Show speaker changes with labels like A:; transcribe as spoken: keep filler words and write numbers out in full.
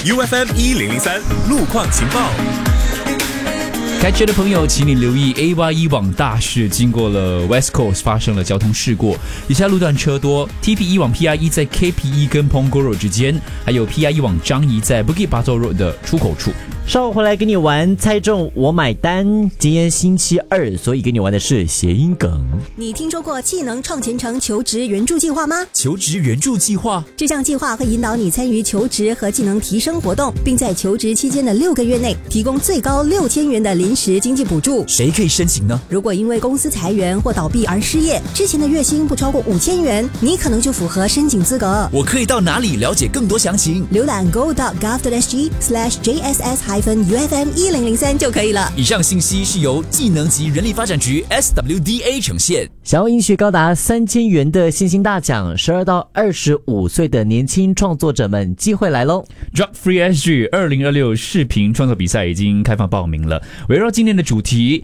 A: U F M 一零零三路况情报。
B: 开车的朋友，请你留意 A Y 一往大事，经过了 West Coast 发生了交通事故，以下路段车多 T P 一往 P I 一在 K P 一跟 Punggol Road 之间，还有 P I 一往樟宜在 Bukit Batok Road 的出口处。
C: 稍后回来跟你玩猜中我买单，今天星期二，所以跟你玩的是谐音梗。
D: 你听说过技能创前程求职援助计划吗？
B: 求职援助计划，
D: 这项计划会引导你参与求职和技能提升活动，并在求职期间的六个月内提供最高六千元的临时经济补助。
B: 谁可以申请呢？
D: 如果因为公司裁员或倒闭而失业，之前的月薪不超过五千元，你可能就符合申请资格。
B: 我可以到哪里了解更多详情？
D: 浏览 go dot gov dot s g slash j s s hyphen u f m 一零零三就可以了。
B: 以上信息是由技能及人力发展局 S W D A 呈现。
C: 想要赢取高达三千元的星星大奖，十二到二十五岁的年轻创作者们，机会来喽
B: Drug Free S G 二零二六视频创作比赛已经开放报名了，围绕今年的主题